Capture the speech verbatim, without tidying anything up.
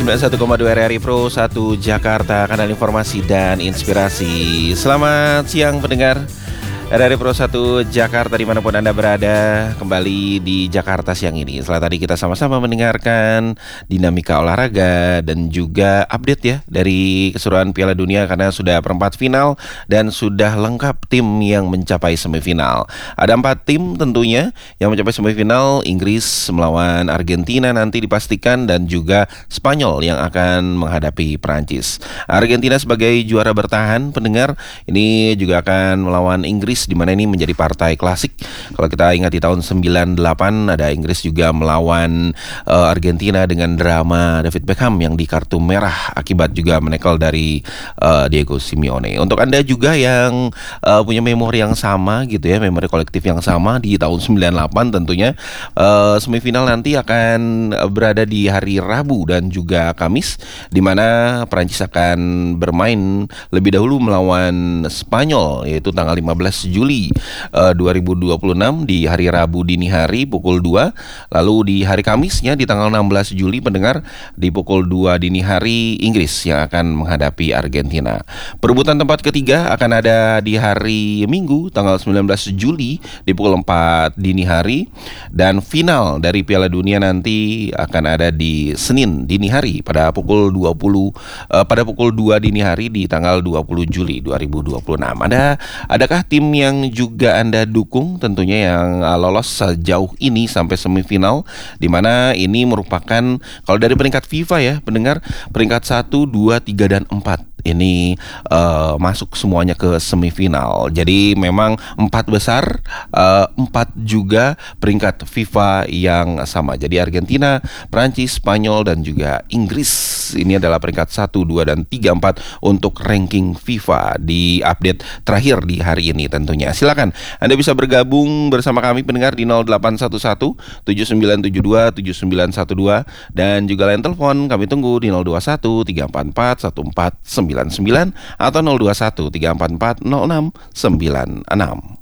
sembilan puluh satu koma dua R R I Pro satu Jakarta, kanal informasi dan inspirasi. Selamat siang pendengar R R I Pro satu Jakarta dimanapun Anda berada. Kembali di Jakarta siang ini. Setelah tadi kita sama-sama mendengarkan dinamika olahraga dan juga update ya dari keseruan Piala Dunia, karena sudah perempat final dan sudah lengkap tim yang mencapai semifinal. Ada empat tim tentunya yang mencapai semifinal. Inggris melawan Argentina nanti dipastikan, dan juga Spanyol yang akan menghadapi Prancis. Argentina sebagai juara bertahan pendengar ini juga akan melawan Inggris, di mana ini menjadi partai klasik. Kalau kita ingat di tahun sembilan puluh delapan ada Inggris juga melawan uh, Argentina dengan drama David Beckham yang di kartu merah akibat juga menekel dari uh, Diego Simeone. Untuk Anda juga yang uh, punya memori yang sama gitu ya, memori kolektif yang sama di tahun sembilan puluh delapan tentunya, uh, semifinal nanti akan berada di hari Rabu dan juga Kamis, di mana Prancis akan bermain lebih dahulu melawan Spanyol, yaitu tanggal lima belas Juli uh, dua ribu dua puluh enam di hari Rabu dini hari pukul dua. Lalu di hari Kamisnya di tanggal enam belas Juli pendengar di pukul dua dini hari Inggris yang akan menghadapi Argentina. Perebutan tempat ketiga akan ada di hari Minggu tanggal sembilan belas Juli di pukul empat dini hari, dan final dari Piala Dunia nanti akan ada di Senin dini hari pada pukul dua puluh uh, pada pukul dua dini hari di tanggal dua puluh Juli dua ribu dua puluh enam. Ada adakah tim yang juga Anda dukung tentunya yang lolos sejauh ini sampai semifinal, di mana ini merupakan kalau dari peringkat FIFA ya pendengar, peringkat satu, dua, tiga dan empat ini uh, masuk semuanya ke semifinal. Jadi memang empat besar, uh, empat juga peringkat FIFA yang sama. Jadi Argentina, Prancis, Spanyol dan juga Inggris ini adalah peringkat satu, dua dan tiga, empat untuk ranking FIFA di update terakhir di hari ini tentunya. Silakan Anda bisa bergabung bersama kami pendengar di nol delapan satu satu tujuh sembilan tujuh dua tujuh sembilan satu dua, dan juga line telepon kami tunggu di nol dua satu tiga empat empat satu empat sembilan sembilan atau nol dua satu tiga empat empat nol enam sembilan enam.